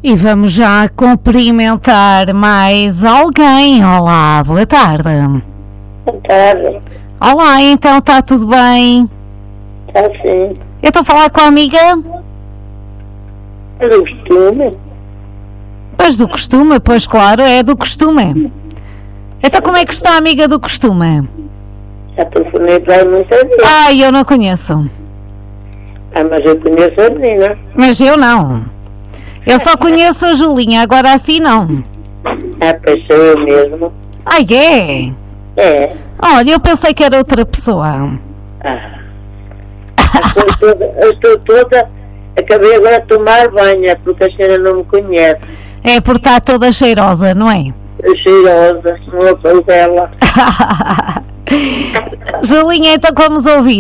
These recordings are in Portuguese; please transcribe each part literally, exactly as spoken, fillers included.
E vamos já cumprimentar mais alguém. Olá, boa tarde. Boa tarde. Olá, então está tudo bem? Está sim. Eu estou a falar com a amiga? É do costume. Pois do costume, pois claro, é do costume. Então como é que está a amiga do costume? Já telefonei para ela muitas vezes. Ai, eu não conheço. Ah, mas eu conheço a menina. Mas eu não. Eu só conheço a Julinha, agora assim não. Ah, pois sou eu mesmo. Ai, é? É. Olha, eu pensei que era outra pessoa. Ah. Estou toda, eu estou toda... Acabei agora de tomar banho, é porque a senhora não me conhece. É por estar toda cheirosa, não é? Cheirosa, não sou dela. Julinha, então vamos ouvir.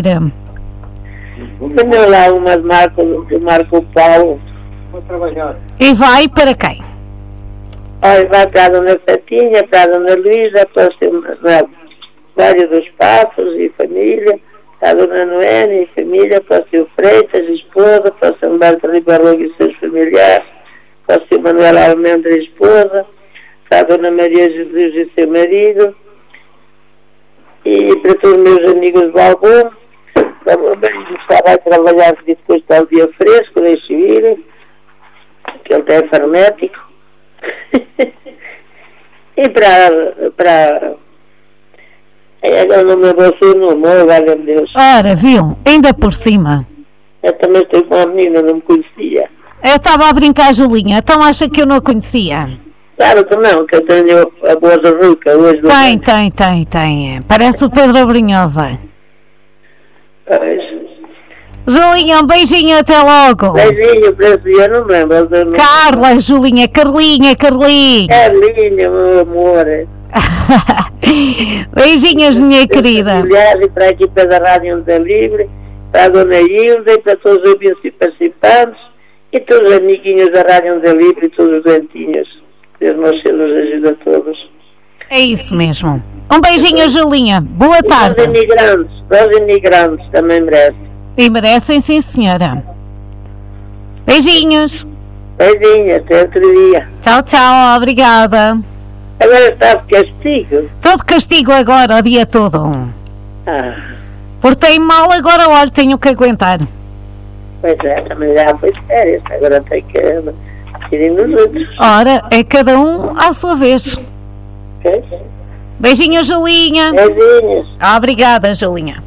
Venho lá uma de Marco, de Marco Paulo. Vou trabalhar. E vai para quem? Olha, vai para a Dona Fatinha, para a Dona Luísa, para o seu Mário dos Passos e família, para a Dona Noélia e família, para o seu Freitas, esposa, para o seu Humberto Ribeiro e seus familiares, para o seu Manuel Almendra e esposa, para a Dona Maria Jesus e seu marido, e para todos os meus amigos do Algum, para o meu marido que vai trabalhar, que depois está o dia fresco, deixe ir, que ele é farmético, e para... para ela não me abraçou no amor, valha-me Deus. Ora, viu? Ainda por cima. Eu também estou com a menina, não me conhecia. Eu estava a brincar, Julinha, então acha que eu não a conhecia? Claro que não, que eu tenho a voz ruca hoje. Tem, tem, tem, tem. Parece o Pedro Abrinhosa. Pois. Julinha, um beijinho, até logo. Beijinho para si, eu não me lembro. Eu não... Carla, Julinha, Carlinha, Carlinha. Carlinha, meu amor. Beijinhos, minha querida. E para a equipa da Rádio Onda Livre, para a Dona Hilda e para todos os ouvintes e participantes e todos os amiguinhos da Rádio Onda Livre e todos os doentinhos. Deus nos ajude a todos. É isso mesmo. Um beijinho, Julinha. Boa tarde. Para os imigrantes, para os imigrantes também merecem. E merecem, sim, senhora. Beijinhos. Beijinho, até outro dia. Tchau, tchau. Obrigada. Agora está de castigo. Estou de castigo agora, o dia todo. Ah, Portei mal, agora olha, tenho que aguentar. pois é, também já foi férias. Agora tem que ir nos outros. Ora, é cada um à sua vez. Ok? Beijinho, Julinha. Beijinhos. Obrigada, Julinha.